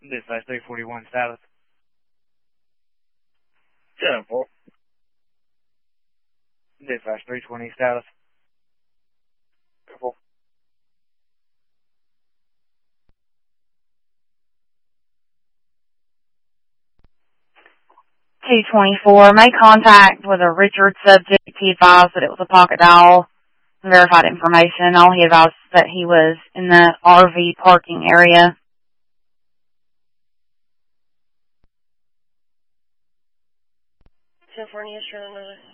Dispatch 341 South. 10-4. Dispatch 320 South. 4. $224. Made contact with a Richard subject. He advised that it was a pocket dial. Verified information. All he advised that he was in the RV parking area. California, Sherman,